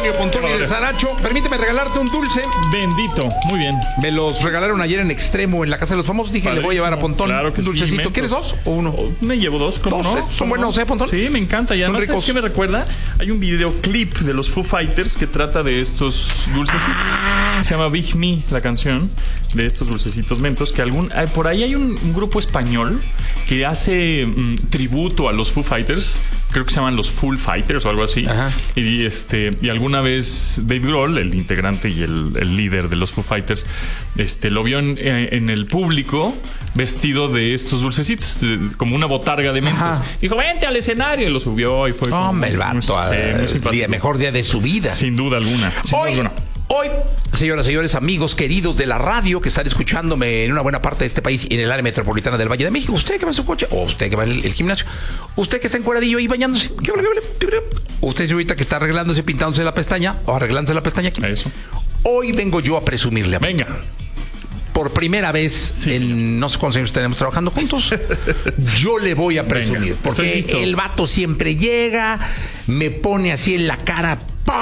Antonio Pontoni de Saracho. Permíteme regalarte un dulce. Bendito, muy bien. Me los regalaron ayer en Extremo, en la Casa de los Famosos. Dije, le voy a llevar a Pontón claro que un dulcecito. sí, ¿Quieres dos o uno? Me llevo dos, ¿cómo ¿Dos? no? ¿Son buenos, Pontón? Sí, me encanta. Y además, ¿sabes qué me recuerda? Hay un videoclip de los Foo Fighters que trata de estos dulcecitos. Se llama Big Me, la canción de estos dulcecitos mentos. Que por ahí hay un grupo español que hace tributo a los Foo Fighters. Creo que se llaman los Full Fighters o algo así. Ajá. Y alguna vez Dave Grohl, el integrante y el líder de los Foo Fighters, lo vio en el público vestido de estos dulcecitos, como una botarga de mentos. Ajá. Dijo, vente al escenario, y lo subió y fue como el vato, el mejor día de su vida. Sin duda alguna. Hoy, señoras y señores, amigos queridos de la radio que están escuchándome en una buena parte de este país y en el área metropolitana del Valle de México, usted que va en su coche, o usted que va en el gimnasio, usted que está encueradillo ahí bañándose, usted señorita que está arreglándose, pintándose la pestaña o arreglándose la pestaña aquí. Eso. Hoy vengo yo a presumirle. Venga. Por primera vez en no sé cuántos años tenemos trabajando juntos, yo le voy a presumir. Venga, porque el vato siempre llega, me pone así en la cara.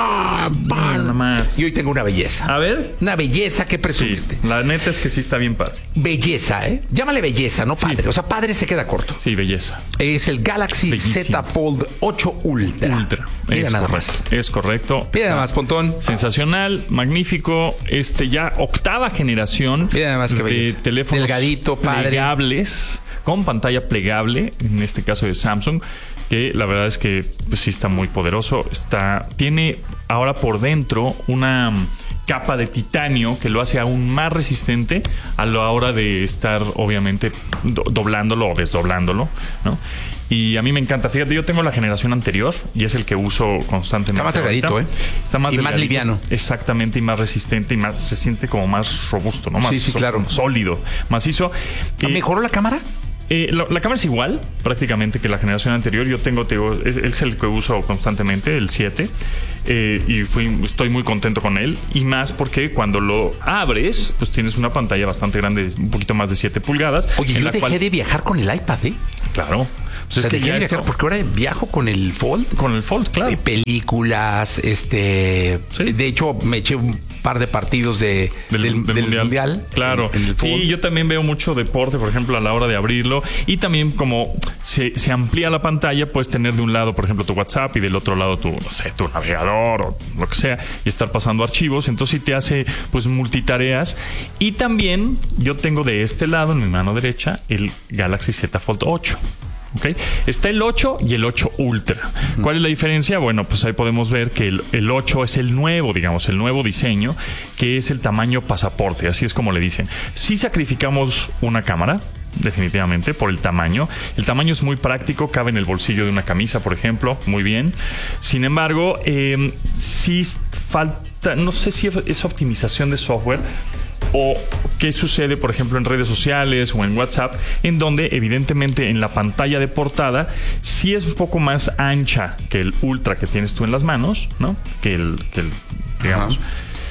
Y hoy tengo una belleza. A ver. Una belleza que presumirte. Sí, la neta es que sí está bien padre. Belleza, ¿eh? Llámale belleza, no padre. Sí. O sea, padre se queda corto. Sí, belleza. Es el Galaxy Z Fold 8 Ultra. Mira nada más. Es correcto. Mira nada más, Pontón. Sensacional, magnífico. Ya octava generación de teléfonos delgadito, plegables, con pantalla plegable, en este caso de Samsung, que la verdad es que pues, sí está muy poderoso. Tiene ahora por dentro una capa de titanio que lo hace aún más resistente a la hora de estar, obviamente, doblándolo o desdoblándolo, ¿no? Y a mí me encanta. Fíjate, yo tengo la generación anterior y es el que uso constantemente. Está más delgadito, ¿eh? Está más delgadito, más liviano. Exactamente, y más resistente y se siente como más robusto, ¿no? Más claro. Sólido, macizo. ¿Mejoró la cámara? La cámara es igual prácticamente que la generación anterior. Yo tengo, es el que uso constantemente, el 7, y estoy muy contento con él, y más porque cuando lo abres pues tienes una pantalla bastante grande, un poquito más de 7 pulgadas. Oye, yo dejé de viajar con el iPad, ¿eh? Claro. Pues es que dejé de viajar porque ahora viajo con el Fold. Con el Fold, claro. Películas, ¿sí? De hecho me eché un par de partidos del mundial. Claro. En el sí, yo también veo mucho deporte, por ejemplo, a la hora de abrirlo. Y también como se amplía la pantalla, puedes tener de un lado, por ejemplo, tu WhatsApp y del otro lado tu navegador o lo que sea, y estar pasando archivos. Entonces sí te hace pues multitareas. Y también yo tengo de este lado, en mi mano derecha, el Galaxy Z Fold 8. ¿Okay? Está el 8 y el 8 Ultra. ¿Cuál es la diferencia? Bueno, pues ahí podemos ver que el 8 es el nuevo diseño, que es el tamaño pasaporte, así es como le dicen. Si sacrificamos una cámara, definitivamente, por el tamaño. El tamaño es muy práctico, cabe en el bolsillo de una camisa, por ejemplo, muy bien. Sin embargo, sí falta, no sé si es optimización de software o qué sucede, por ejemplo, en redes sociales o en WhatsApp, en donde evidentemente en la pantalla de portada sí es un poco más ancha que el Ultra que tienes tú en las manos, ¿no? Que el digamos.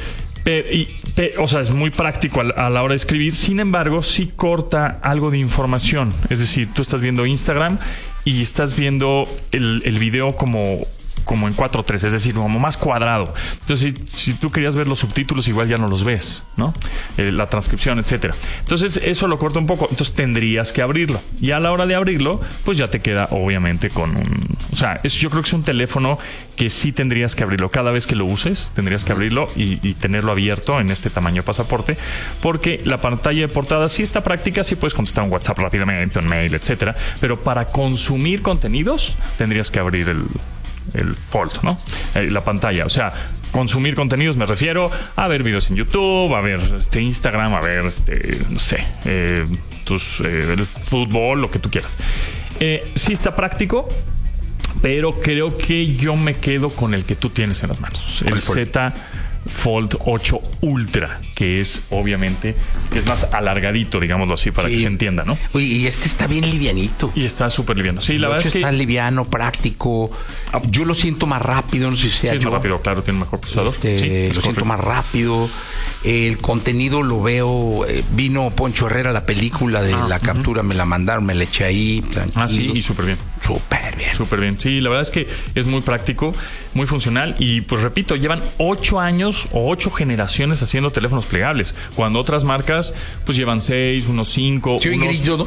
O sea, es muy práctico a la hora de escribir. Sin embargo, sí corta algo de información. Es decir, tú estás viendo Instagram y estás viendo el video como en 4:3, es decir, como más cuadrado. Entonces, si tú querías ver los subtítulos, igual ya no los ves, ¿no? La transcripción, etcétera. Entonces, eso lo corta un poco. Entonces, tendrías que abrirlo. Y a la hora de abrirlo, pues ya te queda, obviamente, con un... O sea, yo creo que es un teléfono que sí tendrías que abrirlo. Cada vez que lo uses, tendrías que abrirlo y tenerlo abierto en este tamaño pasaporte, porque la pantalla de portada sí está práctica, sí puedes contestar un WhatsApp rápidamente, un mail, etcétera. Pero para consumir contenidos, tendrías que abrir el Fold, ¿no? La pantalla. O sea, consumir contenidos me refiero a ver videos en YouTube, a ver Instagram, a ver no sé, el fútbol, lo que tú quieras. Sí está práctico, pero creo que yo me quedo con el que tú tienes en las manos, el Z Fold 8 Ultra, que es obviamente que es más alargadito, digámoslo así, para que se entienda, ¿no? Oye, y está bien livianito. Y está súper liviano. Sí, la verdad es que está liviano, práctico. Yo lo siento más rápido, no sé si sea es más rápido, claro, tiene un mejor procesador. Lo siento más rápido. El contenido lo veo. Vino Poncho Herrera, la película de la captura, me la mandaron, me la eché ahí. Tranquilo. Sí, y súper bien. Súper bien. Súper bien. Sí, la verdad es que es muy práctico, muy funcional y pues repito, llevan 8 años o 8 generaciones haciendo teléfonos plegables, cuando otras marcas pues llevan 6, unos 5, Sí,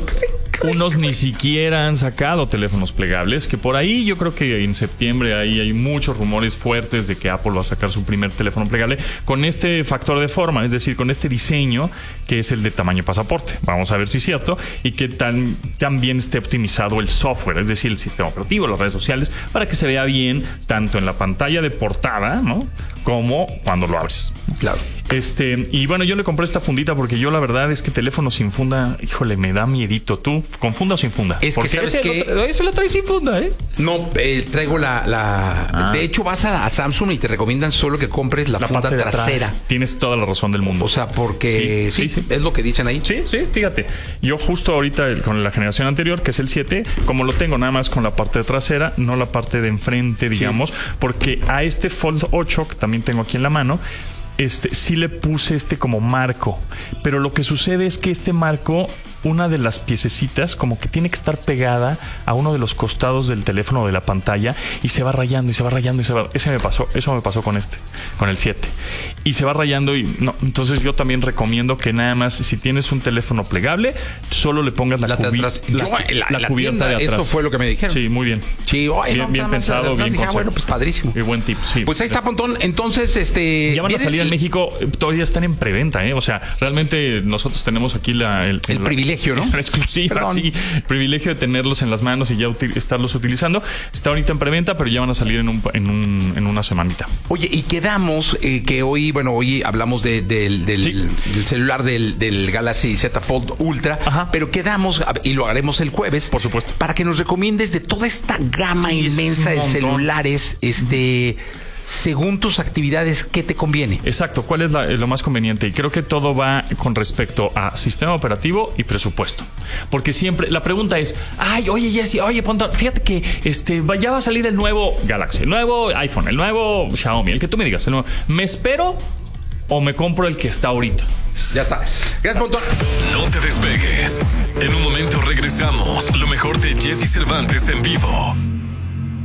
unos ni siquiera han sacado teléfonos plegables, que por ahí yo creo que en septiembre ahí hay muchos rumores fuertes de que Apple va a sacar su primer teléfono plegable con este factor de forma, es decir, con este diseño que es el de tamaño pasaporte. Vamos a ver si es cierto y que también esté optimizado el software, es decir, el sistema operativo, las redes sociales, para que se vea bien tanto en la pantalla de portada, ¿no?, como cuando lo abres. Claro. Y bueno, yo le compré esta fundita porque yo la verdad es que teléfono sin funda, híjole, me da miedito. ¿Tú con funda o sin funda? Es porque que sabes que ese lo trae sin funda, ¿eh? No, traigo De hecho, vas a Samsung y te recomiendan solo que compres la funda parte de trasera. atrás. Tienes toda la razón del mundo. O sea, porque sí, es lo que dicen ahí. Sí, fíjate. Yo justo ahorita con la generación anterior, que es el 7, como lo tengo nada más con la parte trasera, no la parte de enfrente, digamos, porque a este Fold 8, que también tengo aquí en la mano, sí le puse como marco, pero lo que sucede es que este marco, una de las piececitas como que tiene que estar pegada a uno de los costados del teléfono de la pantalla y se va rayando y se va rayando y se va. Eso me pasó con el 7. Y se va rayando y no. Entonces yo también recomiendo que nada más si tienes un teléfono plegable, solo le pongas la cubierta de atrás. Eso fue lo que me dijeron. Sí, muy bien. Sí, bien pensado, bien pensado. Bueno, pues padrísimo. Y buen tip, sí. Pues ahí está, Pontón. Entonces, ya van a salir en México, todavía están en preventa, ¿eh? O sea, realmente nosotros tenemos aquí el privilegio, ¿no? Exclusiva, Perdón. sí. El privilegio de tenerlos en las manos y ya estarlos utilizando. Está ahorita en preventa, pero ya van a salir en una semanita. Oye, y quedamos que hoy hablamos del celular del Galaxy Z Fold Ultra. Ajá. Pero quedamos, y lo haremos el jueves, por supuesto, para que nos recomiendes de toda esta gama inmensa de celulares, según tus actividades, ¿qué te conviene? Exacto, ¿cuál es lo más conveniente? Y creo que todo va con respecto a sistema operativo y presupuesto. Porque siempre la pregunta es, oye Jesse, Pontón, fíjate que ya va a salir el nuevo Galaxy, el nuevo iPhone, el nuevo Xiaomi, el que tú me digas, ¿me espero o me compro el que está ahorita? Ya está. Gracias, Pontón. No te despegues. En un momento regresamos. Lo mejor de Jesse Cervantes en vivo.